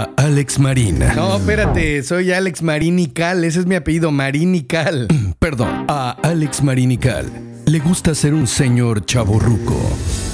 a Alex Marín. No, espérate, soy Alex Marín y Cal, ese es mi apellido, Marín y Cal. Perdón, a Alex Marín y Cal le gusta ser un señor chavorruco.